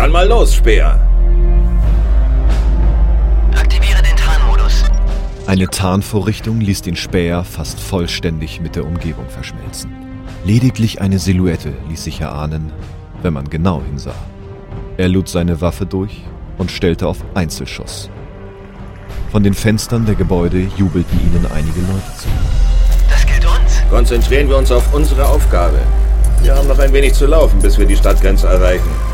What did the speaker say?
Dann mal los, Speer. Aktiviere den Tarnmodus. Eine Tarnvorrichtung ließ den Späher fast vollständig mit der Umgebung verschmelzen. Lediglich eine Silhouette ließ sich erahnen, wenn man genau hinsah. Er lud seine Waffe durch und stellte auf Einzelschuss. Von den Fenstern der Gebäude jubelten ihnen einige Leute zu. Das gilt uns. Konzentrieren wir uns auf unsere Aufgabe. Wir haben noch ein wenig zu laufen, bis wir die Stadtgrenze erreichen.